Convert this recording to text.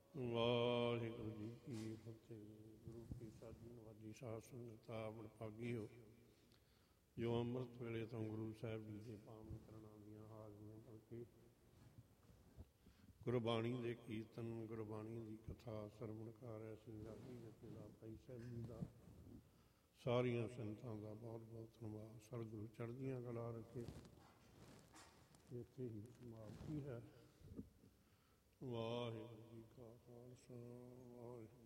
ਵਾਹਿਗੁਰੂ ਜੀ ਕੀ ਫਤਿਹ। ਗੁਰੂ ਕੀ ਸਾਜੀ ਨਵਾਜੀ ਸਾਧ ਸੰਗਤ ਆਪ ਭਾਗੀ ਹੋ ਜੋ ਅੰਮ੍ਰਿਤ ਵੇਲੇ ਤੋਂ ਗੁਰੂ ਸਾਹਿਬ ਜੀ ਦੇ ਪਾਵਨ ਕਰਨਾਂ ਦੀਆਂ ਹਾਜ਼ਰੀਆਂ ਭਰ ਕੇ ਗੁਰਬਾਣੀ ਦੇ ਕੀਰਤਨ ਗੁਰਬਾਣੀ ਦੀ ਕਥਾ ਸਰਵਣ ਕਰ ਰਹੇ ਸਿੰਘਾਂ ਜਥੇਦਾਰ ਭਾਈ ਸਾਹਿਬ ਜੀ ਦਾ ਸਾਰੀਆਂ ਸੰਗਤਾਂ ਦਾ ਬਹੁਤ ਬਹੁਤ ਧੰਨਵਾਦ। ਸਤਿਗੁਰੂ ਚੜ੍ਹਦੀਆਂ ਕਲਾ ਰੱਖੇ। ਇੱਥੇ ਹੀ ਸਮਾਪਤੀ ਹੈ। ਵਾਹਿਗੁਰੂ ਜੀ ਕਾ ਖਾਲਸਾ ਵਾਹਿਗੁਰੂ।